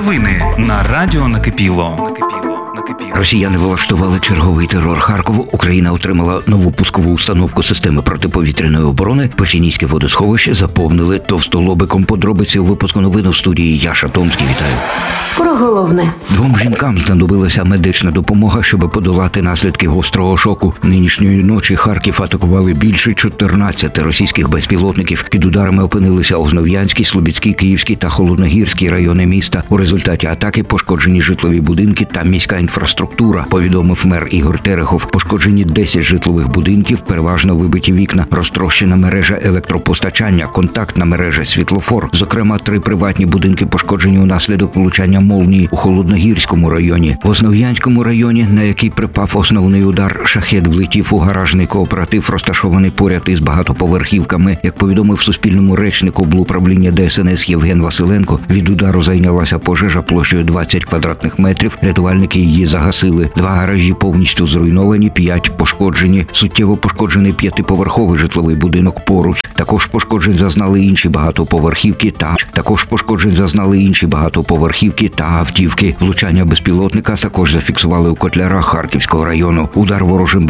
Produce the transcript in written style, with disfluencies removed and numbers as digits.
Новини на Радіо Накипіло. Росіяни влаштували черговий терор Харкову. Україна отримала нову пускову установку системи протиповітряної оборони. Печенізьке водосховище заповнили товстолобиком. Подробиці у випуску новин у студії Яша Томський. Вітаю. Про головне. 2 жінкам знадобилася медична допомога, щоб подолати наслідки гострого шоку. Нинішньої ночі Харків атакували більше 14 російських безпілотників. Під ударами опинилися Основ'янський, Слобідський, Київський та Холодногірський райони міста. У результаті атаки пошкоджені житлові будинки та міська інфраструктура, повідомив мер Ігор Терехов. Пошкоджені 10 житлових будинків, переважно вибиті вікна, розтрощена мережа електропостачання, контактна мережа, світлофор. Зокрема, 3 приватні будинки пошкоджені унаслідок влучання молнії у Холодногірському районі. В Основ'янському районі, на який припав основний удар, шахед влетів у гаражний кооператив, розташований поряд із багатоповерхівками. Як повідомив Суспільному речник облуправління ДСНС Євген Василенко, від удару зайнялася пожежа площею 20 квадратних метрів. Рятувальники її загасили. 2 гаражі повністю зруйновані, 5 пошкоджені. Суттєво пошкоджений 5-поверховий житловий будинок поруч. Також пошкоджень зазнали інші багатоповерхівки та автівки. Влучання безпілотника також зафіксували у Котлярах Харківського району. Удар ворожим